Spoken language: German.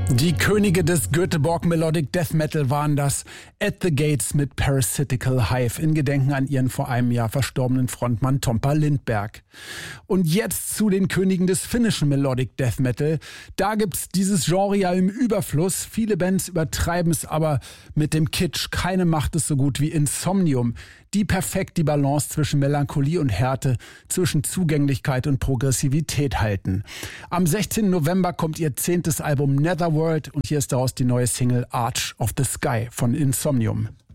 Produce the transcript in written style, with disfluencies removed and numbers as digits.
Die Könige des Göteborg Melodic Death Metal waren das At the Gates mit Parasitical Hive in Gedenken an ihren vor einem Jahr verstorbenen Frontmann Tompa Lindberg. Und jetzt zu den Königen des finnischen Melodic Death Metal. Da gibt's dieses Genre ja im Überfluss. Viele Bands übertreiben es aber mit dem Kitsch. Keine macht es so gut wie Insomnium, die perfekt die Balance zwischen Melancholie und Härte, zwischen Zugänglichkeit und Progressivität halten. Am 16. November kommt ihr 10. Album Netherworld und hier ist daraus die neue Single Arch of the Sky von Insomnium.